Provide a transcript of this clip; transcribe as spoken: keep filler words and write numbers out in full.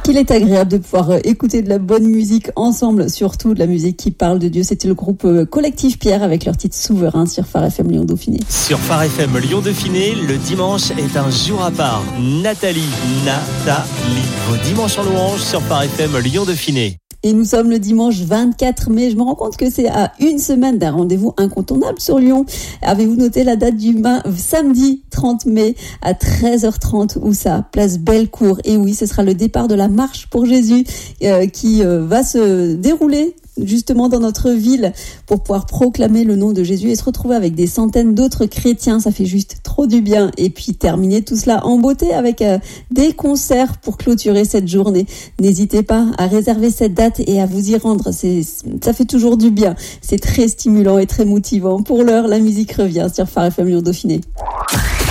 qu'il est agréable de pouvoir écouter de la bonne musique ensemble, surtout de la musique qui parle de Dieu. C'était le groupe Collectif Pierre avec leur titre Souverain sur Phare F M Lyon Dauphiné. Sur Phare F M Lyon Dauphiné, le dimanche est un jour à part. Nathalie, Nathalie, vos dimanches en louange sur Phare F M Lyon Dauphiné. Et nous sommes le dimanche vingt-quatre mai. Je me rends compte que c'est à une semaine d'un rendez-vous incontournable sur Lyon. Avez-vous noté la date du samedi trente mai à treize heures trente? Où ça? Place Bellecour. Et oui, ce sera le départ de la marche pour Jésus euh, qui euh, va se dérouler justement dans notre ville pour pouvoir proclamer le nom de Jésus et se retrouver avec des centaines d'autres chrétiens. Ça fait juste trop du bien. Et puis terminer tout cela en beauté avec euh, des concerts pour clôturer cette journée. N'hésitez pas à réserver cette date et à vous y rendre. C'est, ça fait toujours du bien. C'est très stimulant et très motivant. Pour l'heure, la musique revient sur Phare F M Lyon Dauphiné.